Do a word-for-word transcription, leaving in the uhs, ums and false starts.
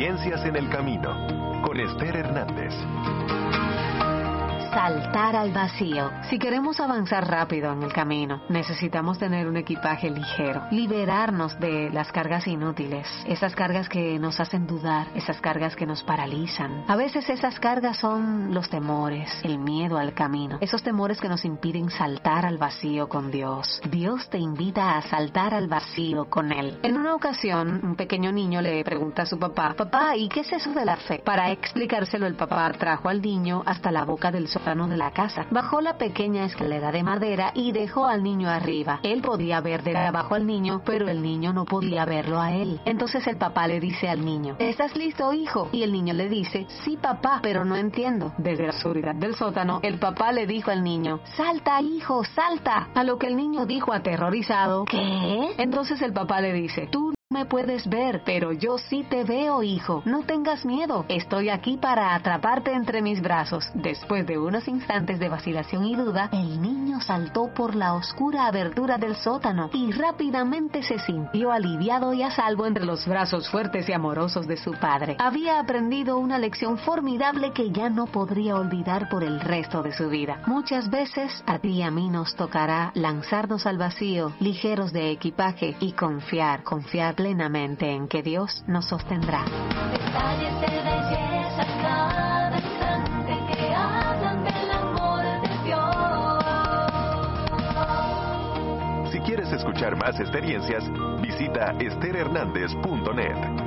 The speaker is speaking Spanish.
Experiencias en el Camino, con Esther Hernández. Saltar al vacío. Si queremos avanzar rápido en el camino, necesitamos tener un equipaje ligero, liberarnos de las cargas inútiles, esas cargas que nos hacen dudar, esas cargas que nos paralizan. A veces esas cargas son los temores, el miedo al camino, esos temores que nos impiden saltar al vacío con Dios. Dios te invita a saltar al vacío con Él. En una ocasión, un pequeño niño le pregunta a su papá, papá, ¿y qué es eso de la fe? Para explicárselo, el papá trajo al niño hasta la boca del sótano de la casa. Bajó la pequeña escalera de madera y dejó al niño arriba. Él podía ver de abajo al niño, pero el niño no podía verlo a él. Entonces el papá le dice al niño, ¿estás listo, hijo? Y el niño le dice, sí, papá, pero no entiendo. Desde la oscuridad del sótano, el papá le dijo al niño, salta, hijo, salta. A lo que el niño dijo aterrorizado, ¿qué? Entonces el papá le dice, tú me puedes ver, pero yo sí te veo, hijo. No tengas miedo. Estoy aquí para atraparte entre mis brazos. Después de unos instantes de vacilación y duda, el niño saltó por la oscura abertura del sótano y rápidamente se sintió aliviado y a salvo entre los brazos fuertes y amorosos de su padre. Había aprendido una lección formidable que ya no podría olvidar por el resto de su vida. Muchas veces a ti y a mí nos tocará lanzarnos al vacío, ligeros de equipaje, y confiar, confiar plenamente en que Dios nos sostendrá. Detalles de belleza cada instante que hablan del amor de Dios. Si quieres escuchar más experiencias, visita ester hernández punto net.